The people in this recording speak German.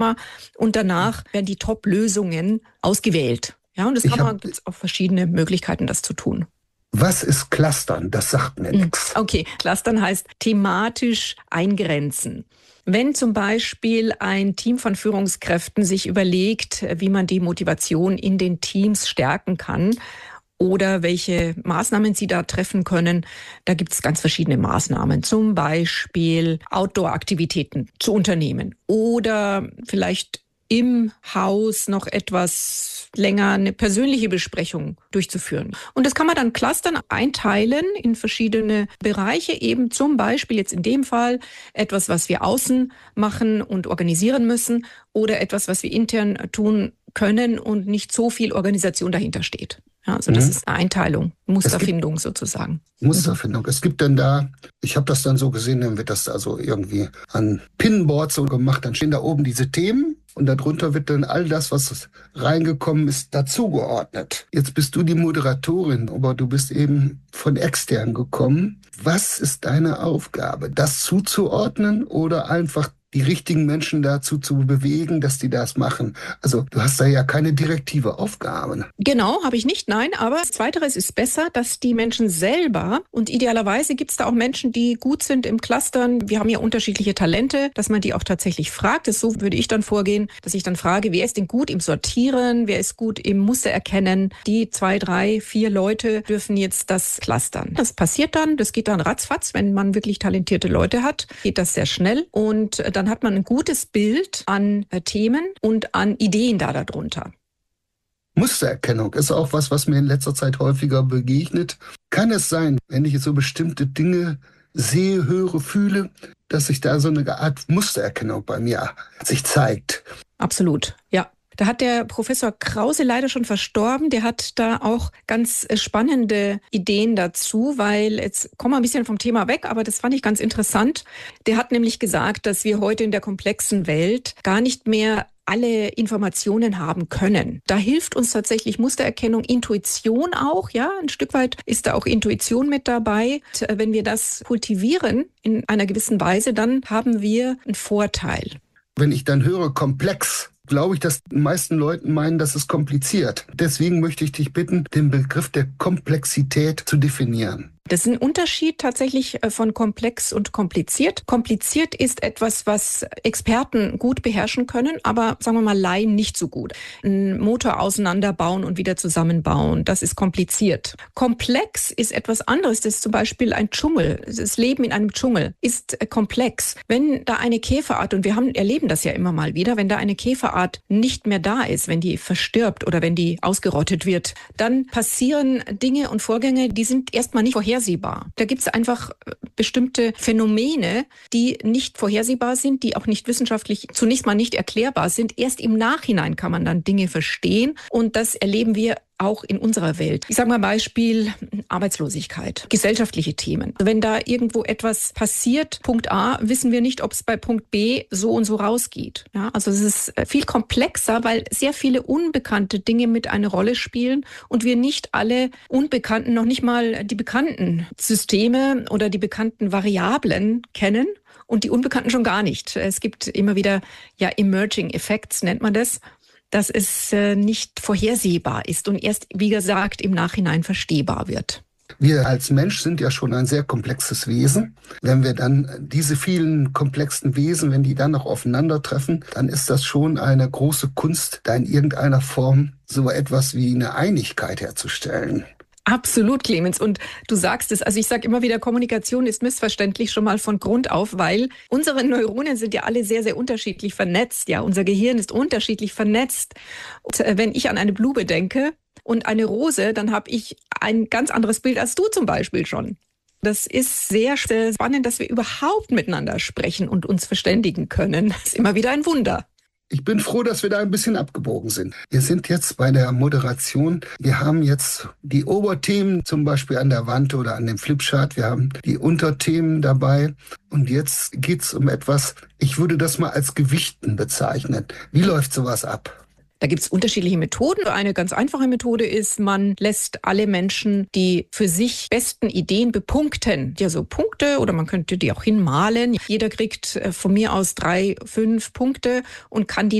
Thema und danach werden die Top-Lösungen ausgewählt. Ja, und gibt es auch verschiedene Möglichkeiten, das zu tun. Was ist Clustern? Das sagt mir nichts. Okay, Clustern heißt thematisch eingrenzen. Wenn zum Beispiel ein Team von Führungskräften sich überlegt, wie man die Motivation in den Teams stärken kann oder welche Maßnahmen sie da treffen können, da gibt es ganz verschiedene Maßnahmen. Zum Beispiel Outdoor-Aktivitäten zu unternehmen oder vielleicht im Haus noch etwas länger eine persönliche Besprechung durchzuführen. Und das kann man dann clustern, einteilen in verschiedene Bereiche, eben zum Beispiel jetzt in dem Fall etwas, was wir außen machen und organisieren müssen oder etwas, was wir intern tun können und nicht so viel Organisation dahinter steht. Ja, also das ist eine Einteilung, Musterfindung sozusagen. Musterfindung. Es gibt dann da, ich habe das dann so gesehen, dann wird das also irgendwie an Pinboards so gemacht, dann stehen da oben diese Themen und darunter wird dann all das, was reingekommen ist, dazugeordnet. Jetzt bist du die Moderatorin, aber du bist eben von extern gekommen. Was ist deine Aufgabe? Das zuzuordnen oder einfach die richtigen Menschen dazu zu bewegen, dass die das machen? Also du hast da ja keine direktive Aufgabe. Genau, habe ich nicht, nein. Aber zweiteres ist besser, dass die Menschen selber, und idealerweise gibt es da auch Menschen, die gut sind im Clustern. Wir haben ja unterschiedliche Talente, dass man die auch tatsächlich fragt. So würde ich dann vorgehen, dass ich dann frage, wer ist denn gut im Sortieren, wer ist gut im Muster erkennen. Die 2, 3, 4 Leute dürfen jetzt das clustern. Das passiert dann, das geht dann ratzfatz, wenn man wirklich talentierte Leute hat, geht das sehr schnell und dann hat man ein gutes Bild an Themen und an Ideen darunter. Mustererkennung ist auch was mir in letzter Zeit häufiger begegnet. Kann es sein, wenn ich so bestimmte Dinge sehe, höre, fühle, dass sich da so eine Art Mustererkennung bei mir sich zeigt? Absolut, ja. Da hat der Professor Krause leider schon verstorben. Der hat da auch ganz spannende Ideen dazu, weil jetzt kommen wir ein bisschen vom Thema weg, aber das fand ich ganz interessant. Der hat nämlich gesagt, dass wir heute in der komplexen Welt gar nicht mehr alle Informationen haben können. Da hilft uns tatsächlich Mustererkennung, Intuition auch, ja, ein Stück weit ist da auch Intuition mit dabei. Wenn wir das kultivieren in einer gewissen Weise, dann haben wir einen Vorteil. Wenn ich dann höre komplex, glaube ich, dass die meisten Leute meinen, das ist kompliziert. Deswegen möchte ich dich bitten, den Begriff der Komplexität zu definieren. Das ist ein Unterschied tatsächlich von komplex und kompliziert. Kompliziert ist etwas, was Experten gut beherrschen können, aber sagen wir mal Laien nicht so gut. Einen Motor auseinanderbauen und wieder zusammenbauen, das ist kompliziert. Komplex ist etwas anderes, das ist zum Beispiel ein Dschungel. Das Leben in einem Dschungel ist komplex. Wenn da eine Käferart, und wir erleben das ja immer mal wieder, wenn da eine Käferart nicht mehr da ist, wenn die verstirbt oder wenn die ausgerottet wird, dann passieren Dinge und Vorgänge, die sind erstmal nicht vorhersehbar. Da gibt es einfach bestimmte Phänomene, die nicht vorhersehbar sind, die auch nicht wissenschaftlich zunächst mal nicht erklärbar sind. Erst im Nachhinein kann man dann Dinge verstehen und das erleben wir auch in unserer Welt. Ich sage mal Beispiel Arbeitslosigkeit, gesellschaftliche Themen. Wenn da irgendwo etwas passiert, Punkt A, wissen wir nicht, ob es bei Punkt B so und so rausgeht. Ja, also es ist viel komplexer, weil sehr viele unbekannte Dinge mit eine Rolle spielen und wir nicht alle Unbekannten, noch nicht mal die bekannten Systeme oder die bekannten Variablen kennen. Und die Unbekannten schon gar nicht. Es gibt immer wieder, Emerging Effects nennt man das, dass es nicht vorhersehbar ist und erst, wie gesagt, im Nachhinein verstehbar wird. Wir als Mensch sind ja schon ein sehr komplexes Wesen. Wenn wir dann diese vielen komplexen Wesen, wenn die dann noch aufeinandertreffen, dann ist das schon eine große Kunst, da in irgendeiner Form so etwas wie eine Einigkeit herzustellen. Absolut, Clemens. Und du sagst es, also ich sage immer wieder, Kommunikation ist missverständlich schon mal von Grund auf, weil unsere Neuronen sind ja alle sehr, sehr unterschiedlich vernetzt. Ja, unser Gehirn ist unterschiedlich vernetzt. Und wenn ich an eine Blume denke und eine Rose, dann habe ich ein ganz anderes Bild als du zum Beispiel schon. Das ist sehr spannend, dass wir überhaupt miteinander sprechen und uns verständigen können. Das ist immer wieder ein Wunder. Ich bin froh, dass wir da ein bisschen abgebogen sind. Wir sind jetzt bei der Moderation. Wir haben jetzt die Oberthemen zum Beispiel an der Wand oder an dem Flipchart. Wir haben die Unterthemen dabei. Und jetzt geht's um etwas, ich würde das mal als Gewichten bezeichnen. Wie läuft sowas ab? Da gibt es unterschiedliche Methoden. Eine ganz einfache Methode ist, man lässt alle Menschen die für sich besten Ideen bepunkten. Ja, so Punkte oder man könnte die auch hinmalen. Jeder kriegt von mir aus 3, 5 Punkte und kann die